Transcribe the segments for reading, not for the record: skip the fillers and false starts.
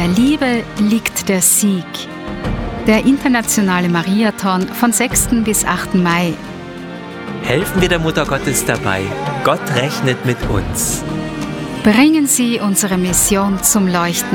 der Liebe liegt der Sieg. Der internationale Mariathon von 6. bis 8. Mai. Helfen wir der Mutter Gottes dabei. Gott rechnet mit uns. Bringen Sie unsere Mission zum Leuchten.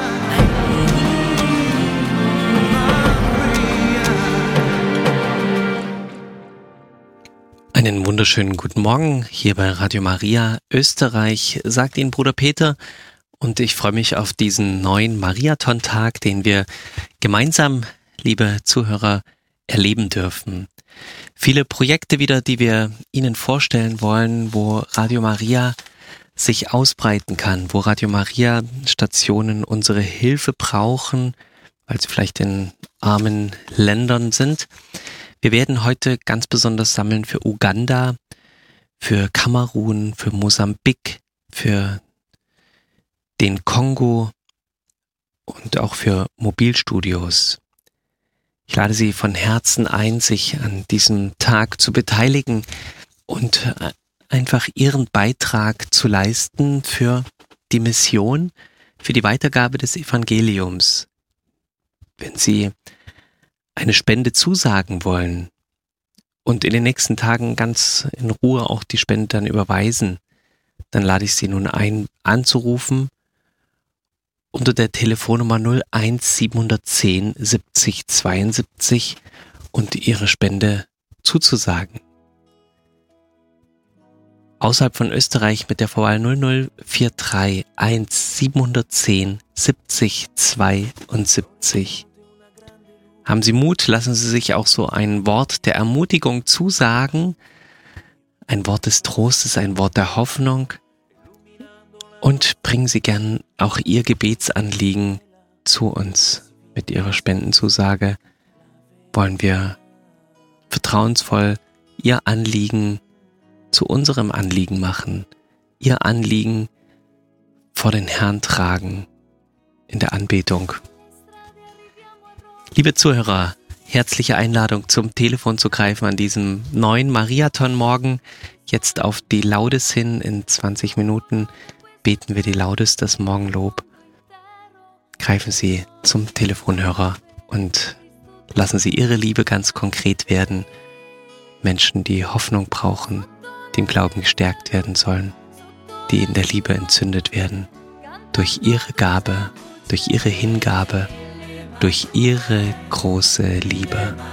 Einen wunderschönen guten Morgen hier bei Radio Maria Österreich, sagt Ihnen Bruder Peter. Und ich freue mich auf diesen neuen Mariathon-Tag, den wir gemeinsam, liebe Zuhörer, erleben dürfen. Viele Projekte wieder, die wir Ihnen vorstellen wollen, wo Radio Maria sich ausbreiten kann, wo Radio Maria Stationen unsere Hilfe brauchen, weil sie vielleicht in armen Ländern sind. Wir werden heute ganz besonders sammeln für Uganda, für Kamerun, für Mosambik, für den Kongo und auch für Mobilstudios. Ich lade Sie von Herzen ein, sich an diesem Tag zu beteiligen und einfach Ihren Beitrag zu leisten für die Mission, für die Weitergabe des Evangeliums. Wenn Sie eine Spende zusagen wollen und in den nächsten Tagen ganz in Ruhe auch die Spende dann überweisen, dann lade ich Sie nun ein, anzurufen unter der Telefonnummer 01 710 70 72 und Ihre Spende zuzusagen. Außerhalb von Österreich mit der Vorwahl 0043 1 710 70 72. Haben Sie Mut, lassen Sie sich auch so ein Wort der Ermutigung zusagen, ein Wort des Trostes, ein Wort der Hoffnung. Und bringen Sie gern auch Ihr Gebetsanliegen zu uns. Mit Ihrer Spendenzusage wollen wir vertrauensvoll Ihr Anliegen zu unserem Anliegen machen, Ihr Anliegen vor den Herrn tragen in der Anbetung. Liebe Zuhörer, herzliche Einladung zum Telefon zu greifen an diesem neuen Mariathon-Morgen. Jetzt auf die Laudes hin in 20 Minuten. Beten wir die Laudes, das Morgenlob. Greifen Sie zum Telefonhörer und lassen Sie Ihre Liebe ganz konkret werden. Menschen, die Hoffnung brauchen, die im Glauben gestärkt werden sollen, die in der Liebe entzündet werden. Durch Ihre Gabe, durch Ihre Hingabe, durch Ihre große Liebe.